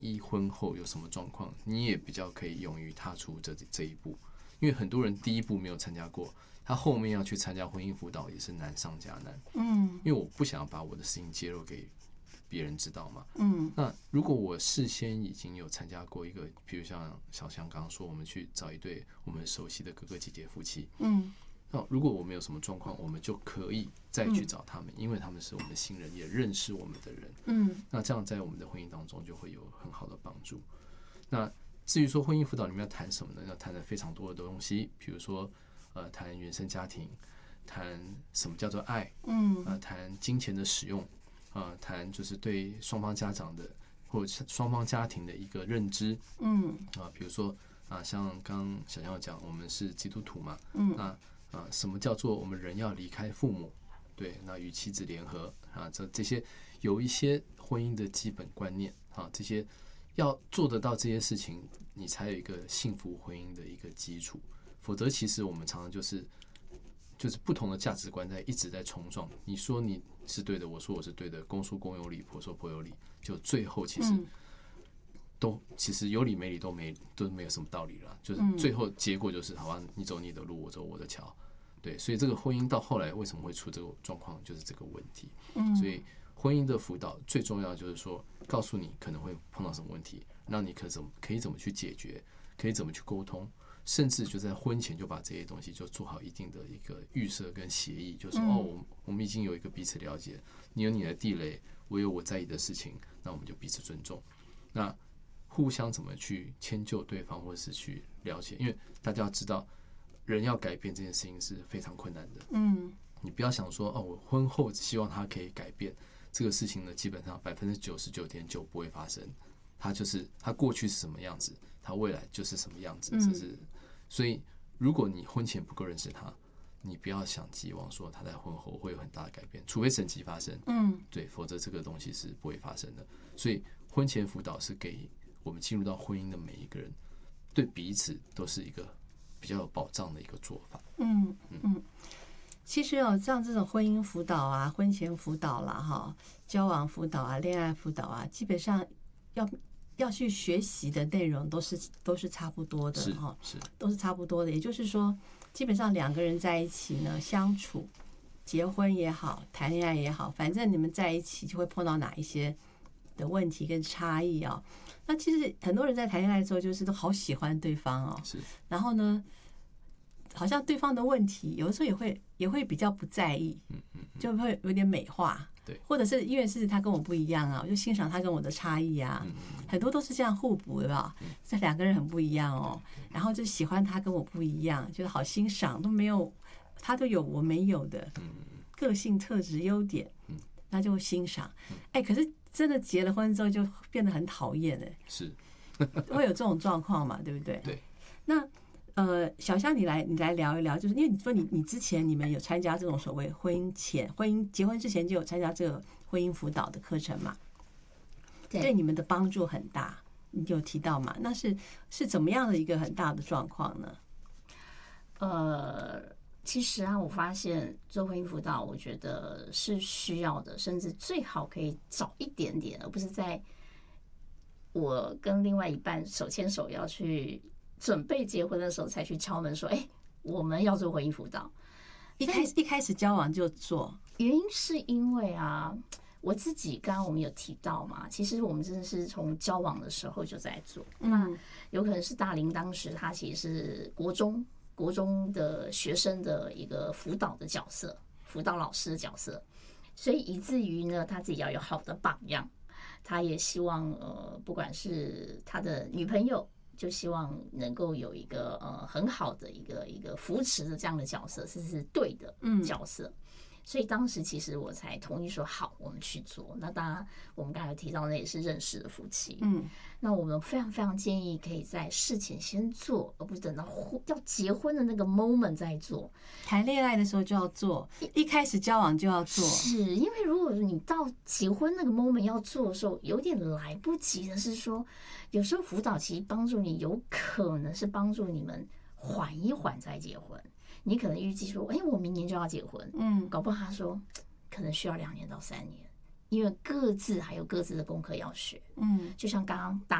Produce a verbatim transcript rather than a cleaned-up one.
一婚后有什么状况，你也比较可以勇于踏出这这一步。因为很多人第一步没有参加过，他后面要去参加婚姻辅导也是难上加难。嗯，因为我不想把我的事情揭露给别人知道嘛。嗯，那如果我事先已经有参加过一个，比如像小香刚刚说，我们去找一对我们熟悉的哥哥姐姐夫妻。嗯，那如果我们有什么状况，我们就可以再去找他们，嗯，因为他们是我们的新人，也认识我们的人。嗯，那这样在我们的婚姻当中就会有很好的帮助。那至于说婚姻辅导里面要谈什么呢？要谈的非常多的东西，比如说呃，谈原生家庭，谈什么叫做爱，嗯，呃，谈金钱的使用，啊、呃，谈就是对双方家长的或者双方家庭的一个认知，嗯，啊、呃，比如说啊、呃，像刚刚小象讲，我们是基督徒嘛，嗯，那啊、呃，什么叫做我们人要离开父母？对，那与妻子联合啊，这这些有一些婚姻的基本观念啊，这些要做得到这些事情，你才有一个幸福婚姻的一个基础。否则，其实我们常常就是就是不同的价值观在一直在冲撞。你说你是对的，我说我是对的，公说公有理，婆说婆有理，就最后其实都其实有理没理都没都没有什么道理了。就是最后结果就是，好吧，你走你的路，我走我的桥。对，所以这个婚姻到后来为什么会出这个状况，就是这个问题。所以婚姻的辅导最重要就是说，告诉你可能会碰到什么问题，让你可怎么可以怎么去解决，可以怎么去沟通。甚至就在婚前就把这些东西就做好一定的一个预设跟协议，就是说、嗯、哦，我们已经有一个彼此了解，你有你的地雷，我有我在意的事情，那我们就彼此尊重。那互相怎么去迁就对方，或者是去了解，因为大家要知道，人要改变这件事情是非常困难的。嗯，你不要想说哦，我婚后希望他可以改变这个事情呢，基本上百分之九十九点九不会发生。他就是他过去是什么样子，他未来就是什么样子，这是所以如果你婚前不够认识他，你不要想寄望说他在婚后会有很大的改变，除非神迹发生，嗯，对，否则这个东西是不会发生的。所以婚前辅导是给我们进入到婚姻的每一个人，对彼此都是一个比较有保障的一个做法。 嗯嗯，其实哦，像这种婚姻辅导啊、婚前辅导啦、哈、交往辅导啊、恋爱辅导啊，基本上要。要去学习的内容都是都是差不多的哈， 是都是差不多的。也就是说，基本上两个人在一起呢，相处、结婚也好，谈恋爱也好，反正你们在一起就会碰到哪一些的问题跟差异啊。那其实很多人在谈恋爱的时候，就是都好喜欢对方哦， 是。 然后呢，好像对方的问题，有的时候也会也会比较不在意，就会有点美化。 对， 或者是因为是他跟我不一样啊，我就欣赏他跟我的差异啊，很多都是这样互补的吧。这两个人很不一样哦，然后就喜欢他跟我不一样，觉得好欣赏，都没有他都有我没有的个性特质优点，那就欣赏。哎，可是真的结了婚之后就变得很讨厌哎， 是会有这种状况嘛，对不对？ 对， 那。呃，小香，你来，你来聊一聊，就是因为你说你你之前你们有参加这种所谓婚姻前、婚姻结婚之前就有参加这个婚姻辅导的课程嘛？对，对你们的帮助很大，你有提到嘛？那是是怎么样的一个很大的状况呢？ 呃，其实啊，我发现做婚姻辅导，我觉得是需要的，甚至最好可以早一点点，而不是在我跟另外一半手牵手要去。准备结婚的时候才去敲门说：“哎、欸，我们要做婚姻辅导。” 一开始一开始交往就做， 原因是因为啊，我自己刚刚我们有提到嘛，其实我们真的是从交往的时候就在做。嗯、那有可能是大林当时他其实是国中国中的学生的一个辅导的角色，辅导老师的角色，所以以至于呢，他自己要有好的榜样，他也希望呃，不管是他的女朋友。就希望能够有一个呃很好的一个一个扶持的这样的角色，是是对的角色，嗯、所以当时其实我才同意说好，我们去做。那当然，我们刚才提到那也是认识的夫妻，嗯，那我们非常非常建议可以在事前先做，而不是等到要结婚的那个 moment 再做。 谈恋爱的时候就要做，一开始交往就要做， 是因为如果你到结婚那个 moment 要做的时候，有点来不及的是说。有时候辅导其实帮助你，有可能是帮助你们缓一缓再结婚。你可能预计说，哎，我明年就要结婚，嗯，搞不好他说可能需要两年到三年， 因为各自还有各自的功课要学。嗯，就像刚刚大